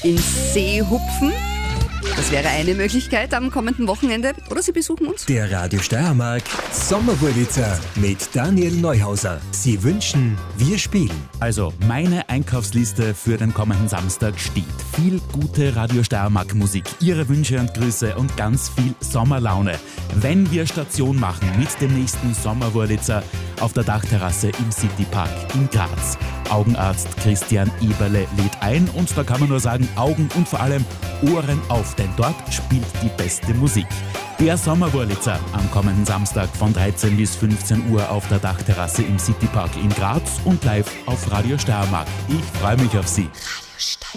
ins See hupfen. Das wäre eine Möglichkeit am kommenden Wochenende. Oder Sie besuchen uns. Der Radio Steiermark Sommerwurlitzer mit Daniel Neuhauser. Sie wünschen, wir spielen. Also, meine Einkaufsliste für den kommenden Samstag steht. Viel gute Radio Steiermark Musik, Ihre Wünsche und Grüße und ganz viel Sommerlaune. Wenn wir Station machen mit dem nächsten Sommerwurlitzer auf der Dachterrasse im Citypark in Graz. Augenarzt Christian Eberle lädt ein und da kann man nur sagen, Augen und vor allem Ohren auf, denn dort spielt die beste Musik. Der Sommerwurlitzer am kommenden Samstag von 13 bis 15 Uhr auf der Dachterrasse im Citypark in Graz und live auf Radio Steiermark. Ich freue mich auf Sie.